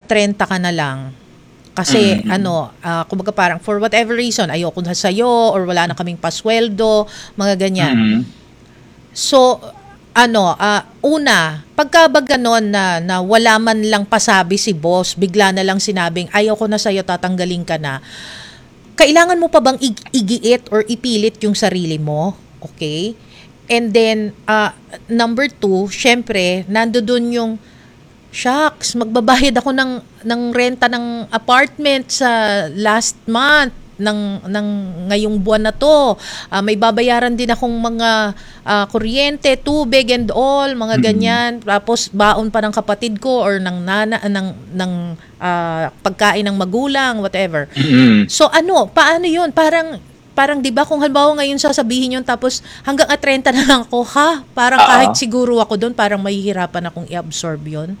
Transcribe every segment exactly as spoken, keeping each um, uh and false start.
thirty ka na lang. Kasi Mm. ano, uh, kumbaga parang for whatever reason, ayoko na sa'yo or wala na kaming pasweldo, mga ganyan. Mm. So, ano, uh, una, pagka ba ganon na, na wala man lang pasabi si boss, bigla na lang sinabing, ayoko na sa'yo, tatanggalin ka na, kailangan mo pa bang ig- igiit or ipilit yung sarili mo? Okay? And then, uh, number two, syempre, nandoon yung, shucks, magbabayad ako ng, ng renta ng apartment sa last month, ng, ng ngayong buwan na to. Uh, may babayaran din akong mga uh, kuryente, tubig and all, mga ganyan. Tapos, baon pa ng kapatid ko or ng, nana, ng, ng uh, pagkain ng magulang, whatever. Mm-hmm. So, ano, paano yun? Parang, parang 'di ba kung halimbawa ngayon sasabihin yun tapos hanggang at thirty na lang ako, ha? Parang Uh-oh. kahit siguro ako doon, parang mahihirapan akong i-absorb yun.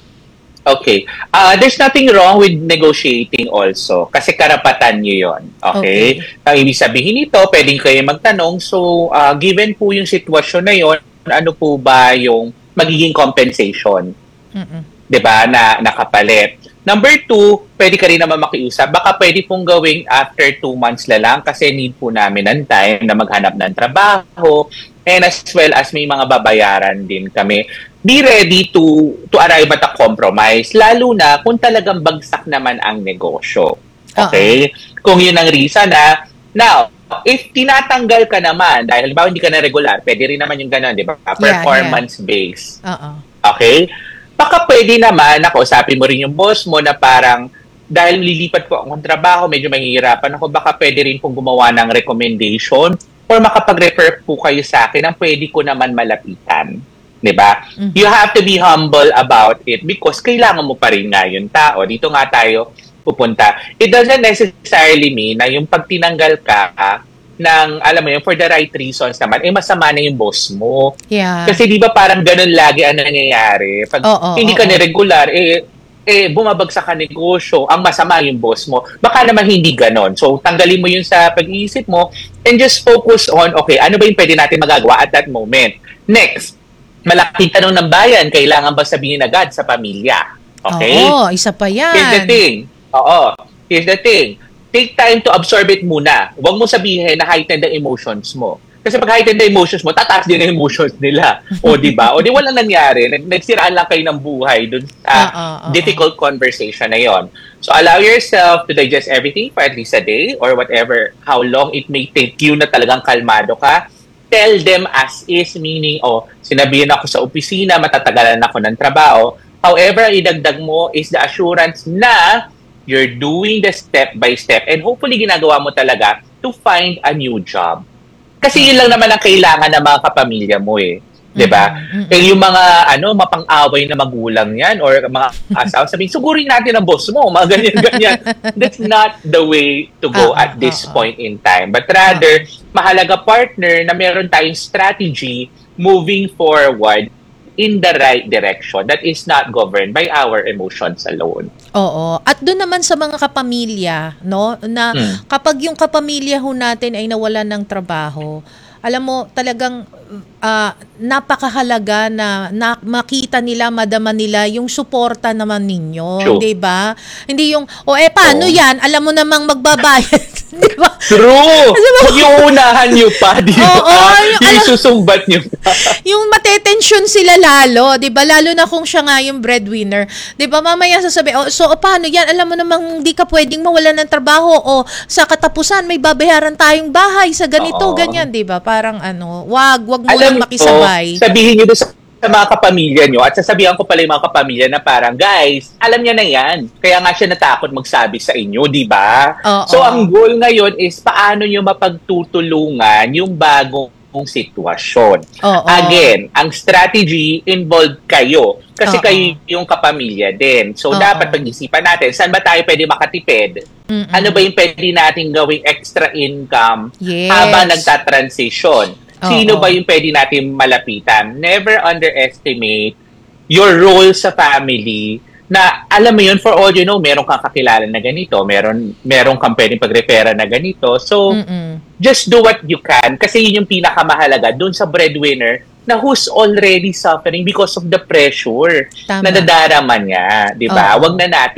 Okay. Uh, there's nothing wrong with negotiating also kasi karapatan nyo yun. Okay? Okay. Ang ibig sabihin nito, pwedeng kayo magtanong, so uh, given po yung sitwasyon na yun, ano po ba yung magiging compensation? Mm-mm. 'Di ba, na nakapalit. Number two, pwede ka rin naman makiusap. Baka pwede pong gawing after two months na lang kasi need po namin ng time na maghanap ng trabaho and as well as may mga babayaran din kami. Be ready to to arrive at a compromise, lalo na kung talagang bagsak naman ang negosyo. Okay? Uh-huh. Kung yun ang reason na, now, if tinatanggal ka naman, dahil halimbawa hindi ka na regular, pwede rin naman yung gano'n, di ba? Performance-based. Yeah, yeah. Uh-uh. Okay? Baka pwede naman, ako, usapin mo rin yung boss mo na parang, dahil lilipat po akong trabaho, medyo mahihirapan ako, baka pwede rin pong gumawa ng recommendation or makapag-refer po kayo sa akin ang pwede ko naman malapitan. Diba? Mm-hmm. You have to be humble about it because kailangan mo pa rin nga yung tao. Dito nga tayo pupunta. It doesn't necessarily mean na yung pag tinanggal ka ng, alam mo yun, for the right reasons naman, eh masama na yung boss mo. Yeah. Kasi di ba parang ganun lagi ang nangyayari. Pag oh, oh, hindi oh, ka oh. niregular, eh, eh bumabagsak ka negosyo, ang masama yung boss mo. Baka naman hindi ganon. So, tanggalin mo yun sa pag-iisip mo and just focus on, okay, ano ba yung pwede natin magagawa at that moment? Next, malaking tanong ng bayan, kailangan ba sabihin agad sa pamilya? Okay? Oo, isa pa yan. Here's the thing. Oo. Here's the thing. Take time to absorb it muna. Huwag mo sabihin na heighten the emotions mo. Kasi pag heighten the emotions mo, tataas din ang emotions nila. O di ba? O di walang nangyari. Nagsiraan lang kayo ng buhay dun sa uh, uh, uh, difficult conversation na yon. So allow yourself to digest everything for at least a day or whatever, how long it may take you na talagang kalmado ka. Tell them as is, meaning, oh, sinabihan ako sa opisina, matatagalan ako ng trabaho. However, idagdag mo is the assurance na you're doing the step by step and hopefully ginagawa mo talaga to find a new job. Kasi yun lang naman ang kailangan ng mga kapamilya mo eh. Diba? Mm-hmm. Eh, yung mga ano, mapang-away na magulang yan or mga asawa, sabihin, sugurin natin ang boss mo, mga ganyan-ganyan. That's not the way to go uh, at this uh, point in time. But rather, uh, mahalaga partner na meron tayong strategy moving forward in the right direction that is not governed by our emotions alone. Oo. At doon naman sa mga kapamilya, no, na hmm. kapag yung kapamilya ho natin ay nawalan ng trabaho, alam mo, talagang uh, napakahalaga na, na makita nila, madama nila yung suporta naman ninyo. True. Di ba? Hindi yung, o oh, eh, paano oh. yan? Alam mo namang magbabayad. Di ba? True! Yung unahan nyo pa, di ba? Oh, oh, yung yung susumbat nyo pa. Yung matetensyon sila lalo, di ba? Lalo na kung siya nga yung breadwinner. Di ba? Mamaya sasabi, oh, so oh, paano yan? Alam mo namang hindi ka pwedeng mawalan ng trabaho o sa katapusan may babayaran tayong bahay sa ganito, oh. ganyan, di ba? Parang ano, wag, wag mo lang makisabay. Ko, sabihin nyo doon sa, sa mga kapamilya nyo at sasabihan ko pala yung mga kapamilya na parang, guys, alam niya na yan. Kaya nga siya natakot magsabi sa inyo, di ba? Oh, so, oh. ang goal ngayon is paano nyo mapagtutulungan yung bagong sitwasyon. Oh, oh. Again, ang strategy involved kayo kasi oh, kayo yung kapamilya din. So, oh, dapat oh. pag-isipan natin, saan ba tayo pwede makatipid? Mm-mm. Ano ba yung pwede natin gawing extra income yes. habang nagta-transition? Sino oh, ba yung pwede natin malapitan? Never underestimate your role sa family na, alam mo yun, for all you know, meron kang kakilala na ganito, meron, meron kang pwedeng pag-refera na ganito. So, Mm-mm. just do what you can kasi yun yung pinakamahalaga dun sa breadwinner na who's already suffering because of the pressure Tama. na nadarama niya. Diba? Oh. Wag na natin